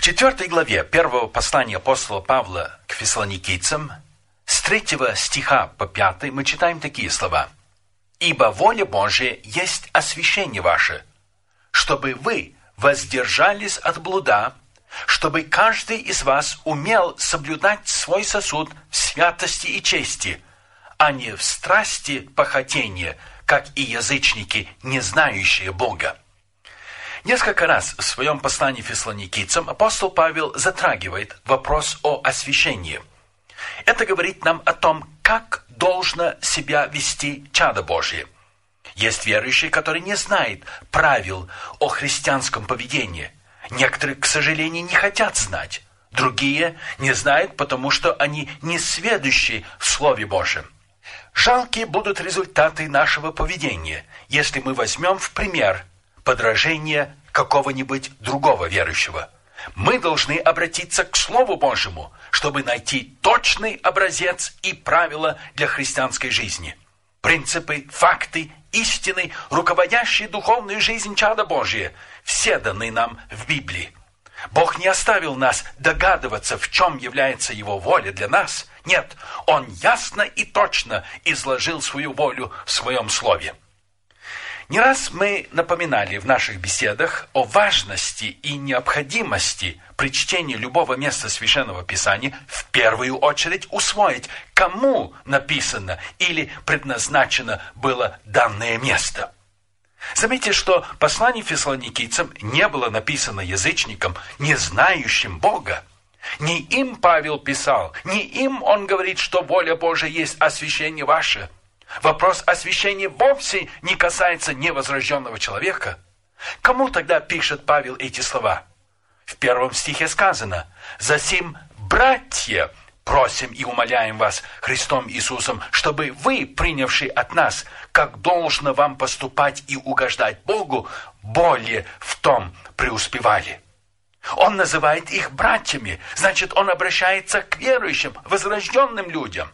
В 4 главе 1 послания апостола Павла к фессалоникийцам с 3 стиха по 5 мы читаем такие слова. «Ибо воля Божия есть освящение ваше, чтобы вы воздержались от блуда, чтобы каждый из вас умел соблюдать свой сосуд в святости и чести, а не в страсти похотения, как и язычники, не знающие Бога». Несколько раз в своем послании фессалоникийцам апостол Павел затрагивает вопрос о освящении. Это говорит нам о том, как должно себя вести чадо Божие. Есть верующие, которые не знают правил о христианском поведении. Некоторые, к сожалению, не хотят знать. Другие не знают, потому что они не сведущи в Слове Божьем. Жалкие будут результаты нашего поведения, если мы возьмем в пример подражение какого-нибудь другого верующего. Мы должны обратиться к Слову Божьему, чтобы найти точный образец и правила для христианской жизни. Принципы, факты, истины, руководящие духовную жизнь чада Божия, все даны нам в Библии. Бог не оставил нас догадываться, в чем является Его воля для нас. Нет, Он ясно и точно изложил свою волю в Своем Слове. Не раз мы напоминали в наших беседах о важности и необходимости при чтении любого места Священного Писания в первую очередь усвоить, кому написано или предназначено было данное место. Заметьте, что послание фессалоникийцам не было написано язычникам, не знающим Бога. Не им Павел писал, не им он говорит, что воля Божия есть освящение ваше. Вопрос освящения вовсе не касается невозрожденного человека. Кому тогда пишет Павел эти слова? В 1 стихе сказано: «Засим, братья, просим и умоляем вас Христом Иисусом, чтобы вы, принявшие от нас, как должно вам поступать и угождать Богу, более в том преуспевали». Он называет их братьями, значит, он обращается к верующим, возрожденным людям.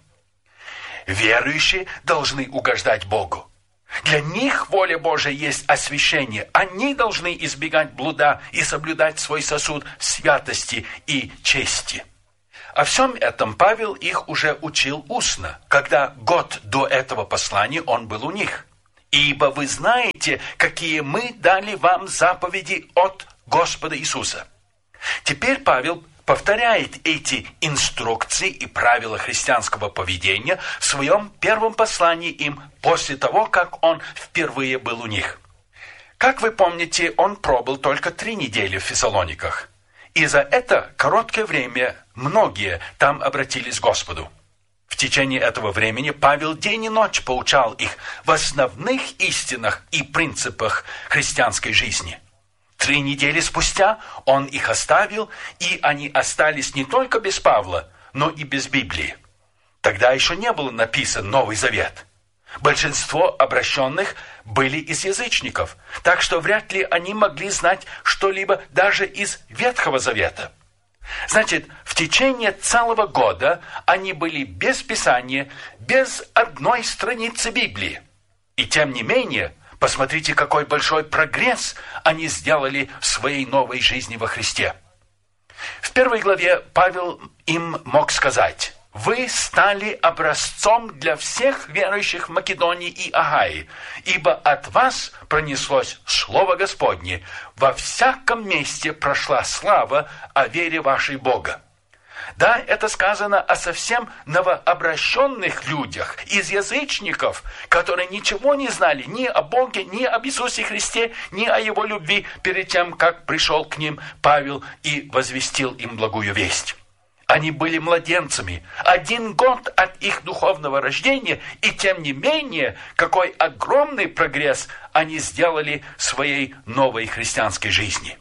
Верующие должны угождать Богу. Для них воля Божия есть освящение. Они должны избегать блуда и соблюдать свой сосуд в святости и чести. О всем этом Павел их уже учил устно, когда год до этого послания он был у них. «Ибо вы знаете, какие мы дали вам заповеди от Господа Иисуса». Теперь Павел повторяет эти инструкции и правила христианского поведения в своем первом послании им после того, как он впервые был у них. Как вы помните, он пробыл только 3 недели в Фессалониках. И за это короткое время многие там обратились к Господу. В течение этого времени Павел день и ночь поучал их в основных истинах и принципах христианской жизни. 3 недели спустя он их оставил, и они остались не только без Павла, но и без Библии. Тогда еще не был написан Новый Завет. Большинство обращенных были из язычников, так что вряд ли они могли знать что-либо даже из Ветхого Завета. Значит, в течение целого года они были без Писания, без одной страницы Библии. И тем не менее, посмотрите, какой большой прогресс они сделали в своей новой жизни во Христе. В 1 главе Павел им мог сказать: «Вы стали образцом для всех верующих в Македонии и Ахае, ибо от вас пронеслось Слово Господне, во всяком месте прошла слава о вере вашей Бога». Да, это сказано о совсем новообращенных людях, из язычников, которые ничего не знали ни о Боге, ни об Иисусе Христе, ни о Его любви перед тем, как пришел к ним Павел и возвестил им благую весть. Они были младенцами, 1 год от их духовного рождения, и тем не менее, какой огромный прогресс они сделали в своей новой христианской жизни.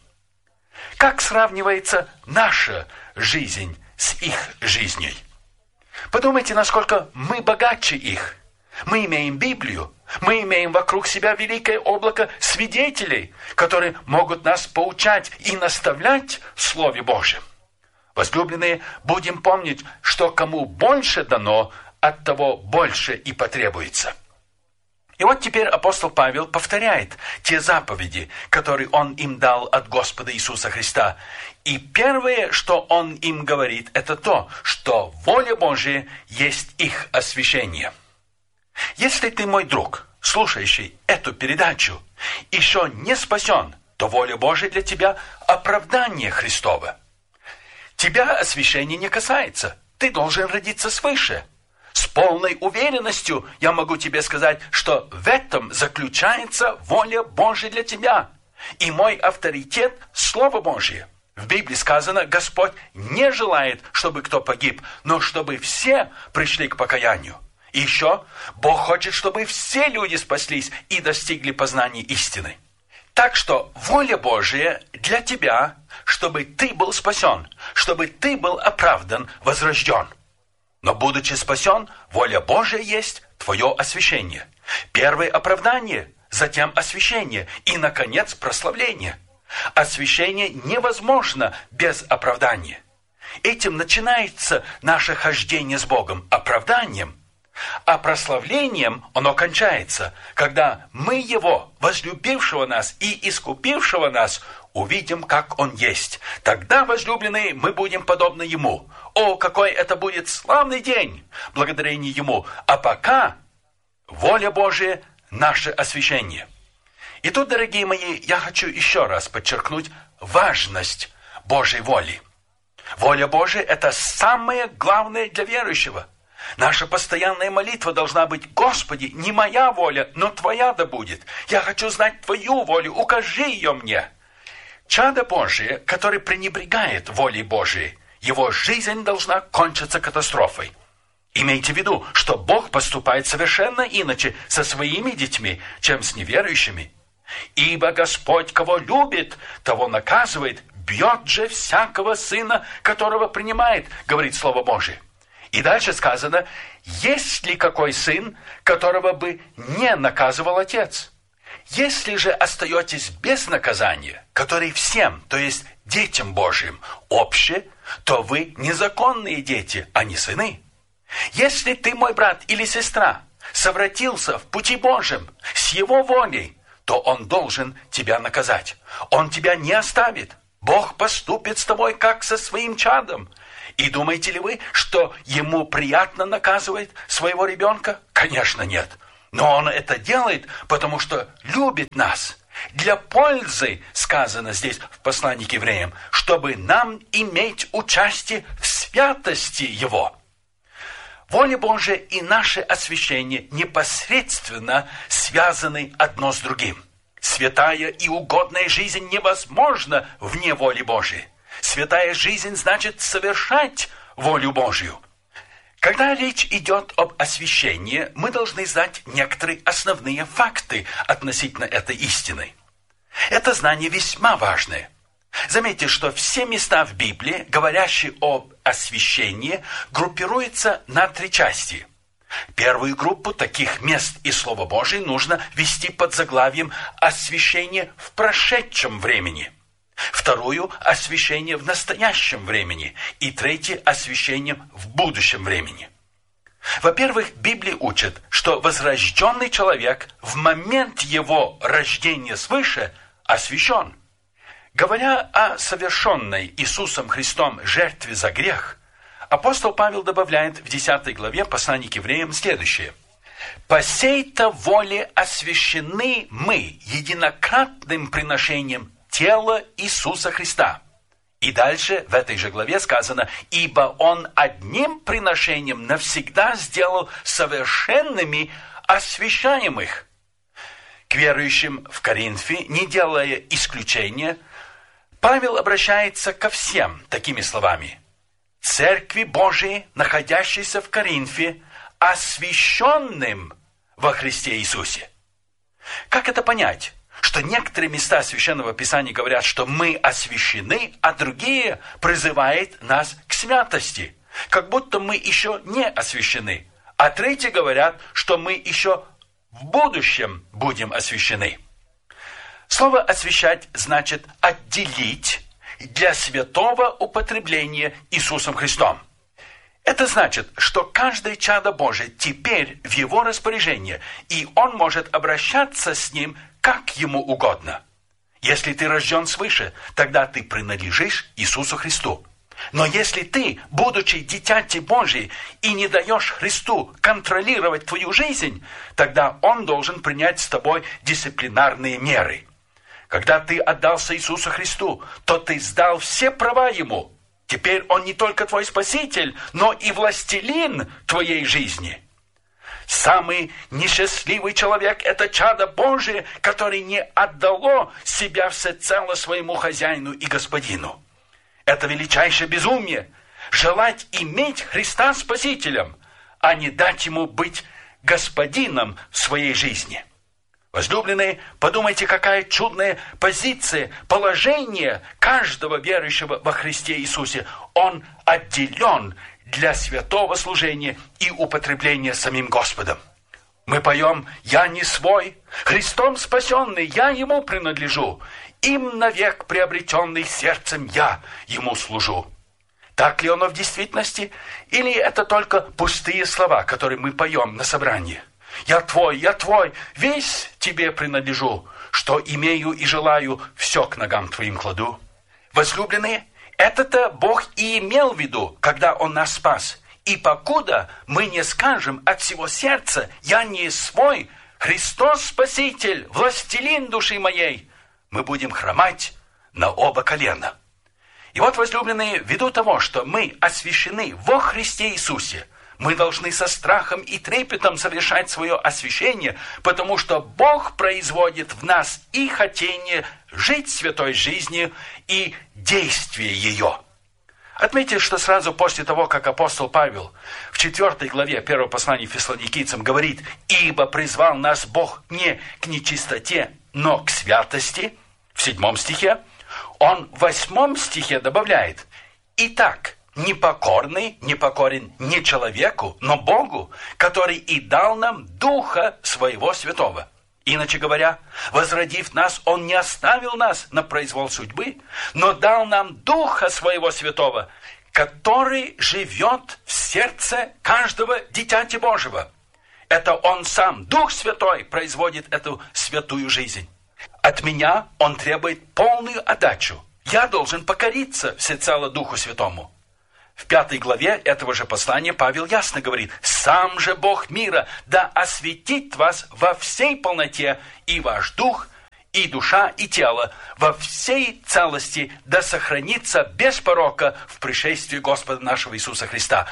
Как сравнивается наша жизнь с их жизнью? Подумайте, насколько мы богаче их. Мы имеем Библию, мы имеем вокруг себя великое облако свидетелей, которые могут нас поучать и наставлять в Слове Божьем. Возлюбленные, будем помнить, что кому больше дано, от того больше и потребуется. И вот теперь апостол Павел повторяет те заповеди, которые он им дал от Господа Иисуса Христа. И первое, что он им говорит, это то, что воля Божия есть их освящение. Если ты, мой друг, слушающий эту передачу, еще не спасен, то воля Божия для тебя – оправдание Христово. Тебя освящение не касается, ты должен родиться свыше. С полной уверенностью я могу тебе сказать, что в этом заключается воля Божия для тебя. И мой авторитет – Слово Божие. В Библии сказано, Господь не желает, чтобы кто погиб, но чтобы все пришли к покаянию. И еще Бог хочет, чтобы все люди спаслись и достигли познания истины. Так что воля Божия для тебя, чтобы ты был спасен, чтобы ты был оправдан, возрожден. Но, будучи спасен, воля Божия есть твое освящение. Первое оправдание, затем освящение и, наконец, прославление. Освящение невозможно без оправдания. Этим начинается наше хождение с Богом, оправданием. А прославлением оно кончается, когда мы Его, возлюбившего нас и искупившего нас, увидим, как Он есть. Тогда, возлюбленные, мы будем подобны Ему. О, какой это будет славный день, благодарение Ему. А пока воля Божия – наше освящение. И тут, дорогие мои, я хочу еще раз подчеркнуть важность Божьей воли. Воля Божия – это самое главное для верующего. Наша постоянная молитва должна быть: Господи, не моя воля, но Твоя да будет. Я хочу знать Твою волю, укажи ее мне. Чадо Божие, который пренебрегает волей Божией, его жизнь должна кончиться катастрофой. Имейте в виду, что Бог поступает совершенно иначе со своими детьми, чем с неверующими. Ибо Господь, кого любит, того наказывает, бьет же всякого сына, которого принимает, говорит Слово Божие. И дальше сказано: есть ли какой сын, которого бы не наказывал отец? Если же остаетесь без наказания, который всем, то есть детям Божьим, обще, то вы незаконные дети, а не сыны. Если ты, мой брат или сестра, совратился в пути Божьем с Его волей, то Он должен тебя наказать. Он тебя не оставит. Бог поступит с тобой, как со своим чадом. И думаете ли вы, что Ему приятно наказывать своего ребенка? Конечно, нет. Но Он это делает, потому что любит нас. Для пользы, сказано здесь в послании к евреям, чтобы нам иметь участие в святости Его. Воля Божия и наше освящение непосредственно связаны одно с другим. Святая и угодная жизнь невозможна вне воли Божией. Святая жизнь значит совершать волю Божью. Когда речь идет об освящении, мы должны знать некоторые основные факты относительно этой истины. Это знание весьма важное. Заметьте, что все места в Библии, говорящие об освящении, группируются на 3 части. Первую группу таких мест из Слова Божия нужно вести под заглавием «Освящение в прошедшем времени». Вторую – освящение в настоящем времени. И третье – освящение в будущем времени. Во-первых, Библия учит, что возрожденный человек в момент его рождения свыше освящен. Говоря о совершенной Иисусом Христом жертве за грех, апостол Павел добавляет в 10 главе послания к евреям следующее: «По сей-то воле освящены мы единократным приношением тела Иисуса Христа». И дальше в этой же главе сказано: «Ибо Он одним приношением навсегда сделал совершенными освящаемых». К верующим в Коринфе, не делая исключения, Павел обращается ко всем такими словами: «Церкви Божией, находящейся в Коринфе, освященным во Христе Иисусе». Как это понять? Что некоторые места Священного Писания говорят, что мы освящены, а другие призывают нас к святости, как будто мы еще не освящены. А третьи говорят, что мы еще в будущем будем освящены. Слово «освящать» значит «отделить» для святого употребления Иисусом Христом. Это значит, что каждое чадо Божие теперь в его распоряжении, и он может обращаться с ним как ему угодно. Если ты рожден свыше, тогда ты принадлежишь Иисусу Христу. Но если ты, будучи дитяти Божией, и не даешь Христу контролировать твою жизнь, тогда Он должен принять с тобой дисциплинарные меры. Когда ты отдался Иисусу Христу, то ты сдал все права Ему. Теперь Он не только твой Спаситель, но и властелин твоей жизни. Самый несчастливый человек – это чадо Божие, которое не отдало себя всецело своему хозяину и господину. Это величайшее безумие – желать иметь Христа Спасителем, а не дать Ему быть господином в своей жизни. Возлюбленные, подумайте, какая чудная позиция, положение каждого верующего во Христе Иисусе. Он отделен для святого служения и употребления самим Господом. Мы поем «Я не свой, Христом спасенный, я Ему принадлежу, им навек приобретенный сердцем я Ему служу». Так ли оно в действительности? Или это только пустые слова, которые мы поем на собрании? «Я твой, весь тебе принадлежу, что имею и желаю, все к ногам твоим кладу». Возлюбленные, это-то Бог и имел в виду, когда Он нас спас. И покуда мы не скажем от всего сердца «Я не свой, Христос Спаситель, властелин души моей», мы будем хромать на оба колена. И вот, возлюбленные, ввиду того, что мы освящены во Христе Иисусе, мы должны со страхом и трепетом совершать свое освящение, потому что Бог производит в нас и хотение жить святой жизнью, и действие ее. Отметьте, что сразу после того, как апостол Павел в 4 главе 1 послания Фессалоникийцам говорит: «Ибо призвал нас Бог не к нечистоте, но к святости», в 7 стихе, он в 8 стихе добавляет: «Итак, непокорен не человеку, но Богу, который и дал нам Духа Своего Святого». Иначе говоря, возродив нас, Он не оставил нас на произвол судьбы, но дал нам Духа Своего Святого, который живет в сердце каждого дитяти Божьего. Это Он сам, Дух Святой, производит эту святую жизнь. От меня Он требует полную отдачу. Я должен покориться всецело Духу Святому. В 5 главе этого же послания Павел ясно говорит: «Сам же Бог мира да осветит вас во всей полноте, и ваш дух, и душа, и тело во всей целости да сохранится без порока в пришествии Господа нашего Иисуса Христа.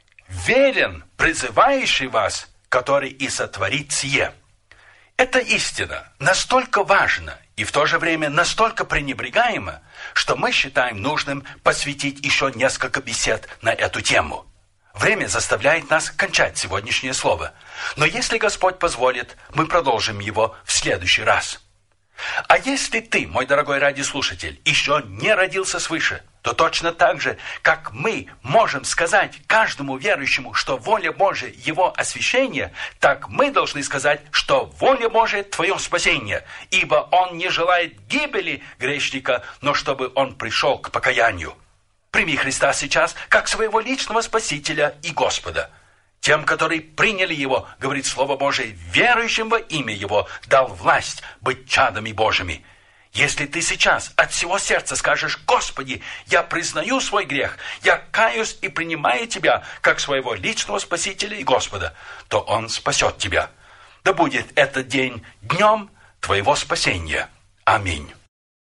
Верен призывающий вас, который и сотворит сие». Эта истина настолько важна и в то же время настолько пренебрегаема, что мы считаем нужным посвятить еще несколько бесед на эту тему. Время заставляет нас кончать сегодняшнее слово, но если Господь позволит, мы продолжим его в следующий раз. А если ты, мой дорогой радиослушатель, еще не родился свыше, то точно так же, как мы можем сказать каждому верующему, что воля Божия – его освящение, так мы должны сказать, что воля Божия – твое спасение, ибо Он не желает гибели грешника, но чтобы он пришел к покаянию. Прими Христа сейчас как своего личного Спасителя и Господа. Тем, которые приняли Его, говорит Слово Божие, верующим во имя Его дал власть быть чадами Божьими. Если ты сейчас от всего сердца скажешь: «Господи, я признаю свой грех, я каюсь и принимаю Тебя как своего личного Спасителя и Господа», то Он спасет тебя. Да будет этот день днем твоего спасения. Аминь.